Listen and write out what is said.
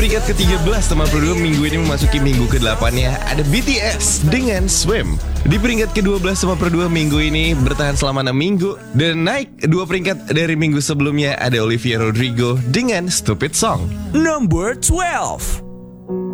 peringkat ke-13 teman Pro 2 minggu ini memasuki minggu ke-8-nya. Ada BTS dengan Swim. Di peringkat ke-12 teman Pro 2 minggu ini bertahan selama 6 minggu. Dan naik 2 peringkat dari minggu sebelumnya ada Olivia Rodrigo dengan Stupid Song. Number 12.